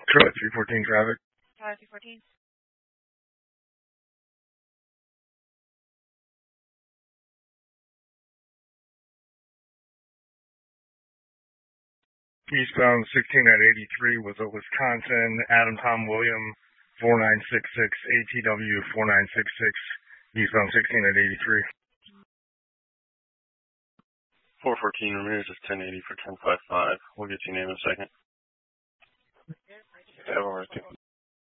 Charlie 314 traffic. Charlie 314. Eastbound 16 at 83 was a Wisconsin, Adam Tom William 4966, ATW 4966, eastbound 16 at 83. 414 Ramirez is 1080 for 1055. We'll get your name in a second.